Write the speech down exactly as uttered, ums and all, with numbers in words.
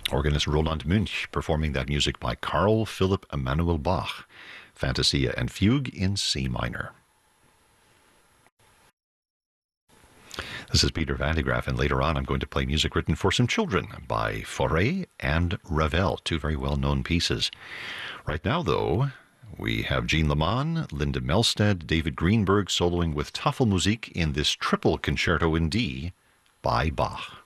Organist Roland Münch performing that music by Carl Philipp Emanuel Bach, Fantasia and Fugue in C minor. This is Peter Van de Graaff, and later on I'm going to play music written for some children by Fauré and Ravel, two very well-known pieces. Right now, though, we have Jean Lehmann, Linda Melstead, David Greenberg soloing with Tafelmusik in this triple concerto in D by Bach.